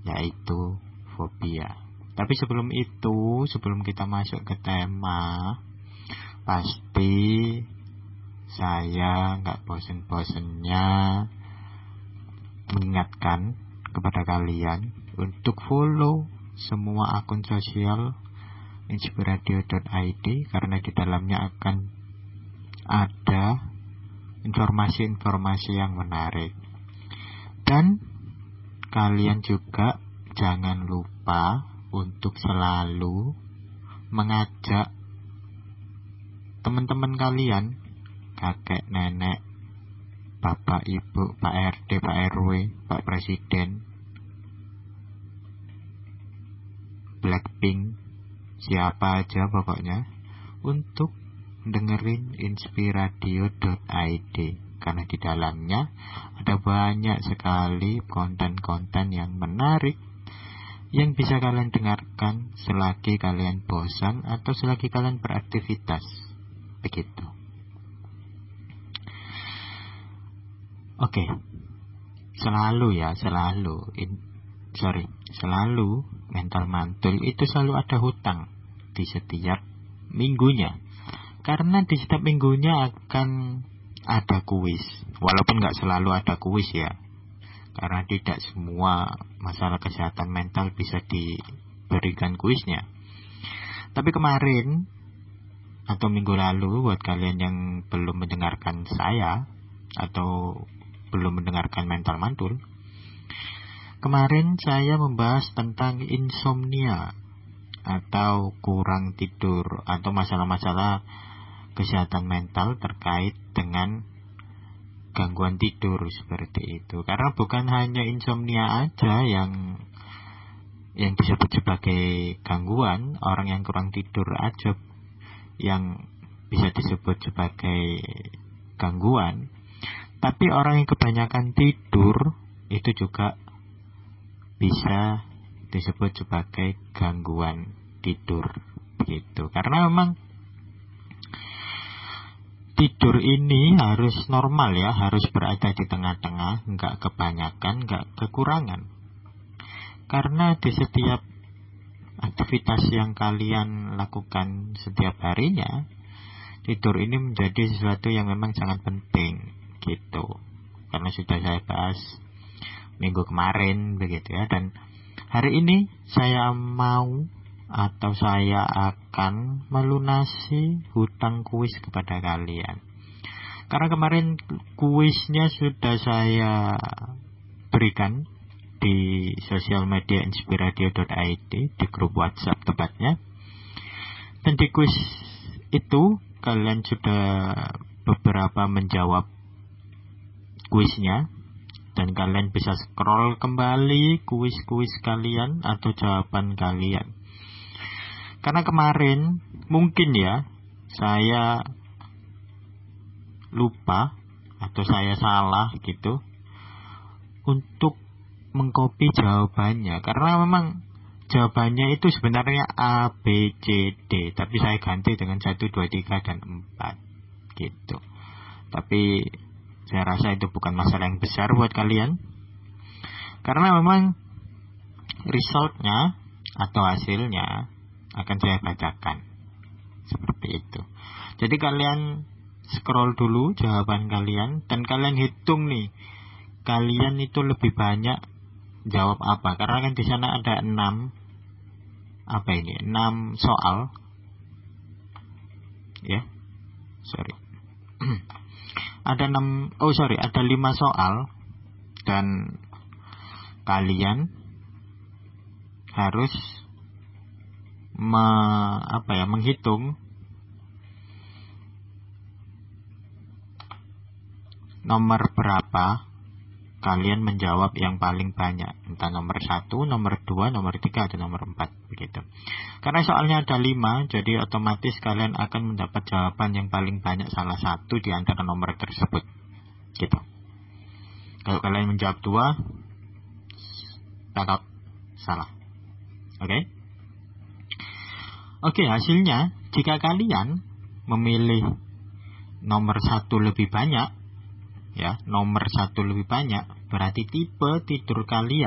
yaitu fobia. Tapi sebelum itu, sebelum kita masuk ke tema, pasti saya nggak bosen-bosennya mengingatkan kepada kalian untuk follow semua akun sosial inspiradio.id, karena di dalamnya akan ada informasi-informasi yang menarik. Dan kalian juga jangan lupa untuk selalu mengajak teman-teman kalian, kakek, nenek, bapak, ibu, Pak RT, Pak RW, Pak Presiden, Blackpink, siapa aja pokoknya, untuk dengerin inspiradio.id, karena di dalamnya ada banyak sekali konten-konten yang menarik yang bisa kalian dengarkan selagi kalian bosan atau selagi kalian beraktivitas. Begitu. Oke. Selalu mental mantul itu selalu ada hutang di setiap minggunya. Karena di setiap minggunya akan ada kuis. Walaupun gak selalu ada kuis ya, karena tidak semua masalah kesehatan mental bisa diberikan kuisnya. Tapi kemarin atau minggu lalu, buat kalian yang belum mendengarkan saya atau belum mendengarkan mental mantul, kemarin saya membahas tentang insomnia atau kurang tidur atau masalah-masalah kesehatan mental terkait dengan gangguan tidur seperti itu. Karena bukan hanya insomnia aja yang disebut sebagai gangguan, orang yang kurang tidur aja yang bisa disebut sebagai gangguan. Tapi orang yang kebanyakan tidur itu juga bisa disebut sebagai gangguan tidur gitu. Karena memang tidur ini harus normal ya, harus berada di tengah-tengah, nggak kebanyakan, nggak kekurangan. Karena di setiap aktivitas yang kalian lakukan setiap harinya, tidur ini menjadi sesuatu yang memang sangat penting gitu. Karena sudah saya bahas minggu kemarin begitu ya, dan hari ini saya akan melunasi hutang kuis kepada kalian. Karena kemarin kuisnya sudah saya berikan di sosial media inspiradio.id, di grup WhatsApp tepatnya. Dan di kuis itu kalian sudah beberapa menjawab kuisnya, dan kalian bisa scroll kembali kuis-kuis kalian atau jawaban kalian. Karena kemarin mungkin ya saya lupa atau saya salah gitu untuk mengcopy jawabannya. Karena memang jawabannya itu sebenarnya A, B, C, D, tapi saya ganti dengan 1, 2, 3, dan 4 gitu. Tapi saya rasa itu bukan masalah yang besar buat kalian, karena memang resultnya atau hasilnya akan saya bacakan seperti itu. Jadi kalian scroll dulu jawaban kalian, dan kalian hitung nih, kalian itu lebih banyak jawab apa. Karena kan di sana ada 6 soal ya. Ada 5 soal, dan kalian harus menghitung nomor berapa kalian menjawab yang paling banyak, entah nomor 1, nomor 2, nomor 3, atau nomor 4 begitu. Karena soalnya ada 5, jadi otomatis kalian akan mendapat jawaban yang paling banyak salah satu di antara nomor tersebut gitu. Kalau kalian menjawab 2, tetap salah. Oke, hasilnya jika kalian memilih nomor 1 lebih banyak, ya, nomor 1 lebih banyak, berarti tipe tidur kalian